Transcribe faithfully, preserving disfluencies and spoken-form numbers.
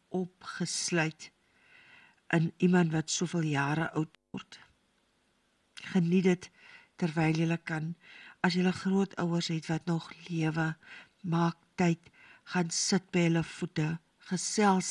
opgesluit in iemand wat soveel jare oud word. Geniet dit terwyl jy kan. As jy grootouers het wat nog lewe, maak tyd, gaan sit by hulle voete, gesels